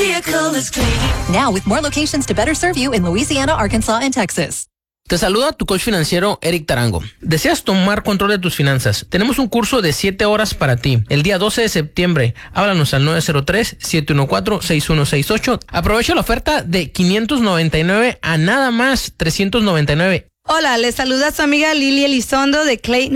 vehicle is clean. Now with more locations to better serve you in Louisiana, Arkansas, and Texas. Te saluda tu coach financiero, Eric Tarango. ¿Deseas tomar control de tus finanzas? Tenemos un curso de 7 horas para ti. El día 12 de septiembre, háblanos al 903-714-6168. Aprovecha la oferta de $599 a nada más $399. Hola, les saluda su amiga Lili Elizondo de Clayton